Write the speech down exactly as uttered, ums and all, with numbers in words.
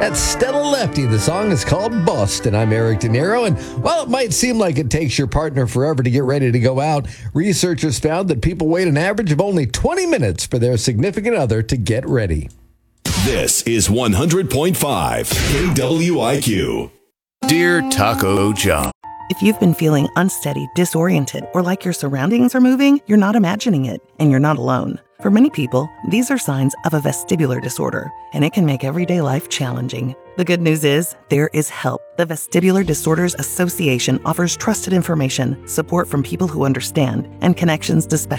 That's Stella Lefty. The song is called Bust, and I'm Eric De Niro. And while it might seem like it takes your partner forever to get ready to go out, researchers found that people wait an average of only twenty minutes for their significant other to get ready. This is one hundred point five K W I Q. Dear Taco John. If you've been feeling unsteady, disoriented, or like your surroundings are moving, you're not imagining it, and you're not alone. For many people, these are signs of a vestibular disorder, and it can make everyday life challenging. The good news is, there is help. The Vestibular Disorders Association offers trusted information, support from people who understand, and connections to specialists.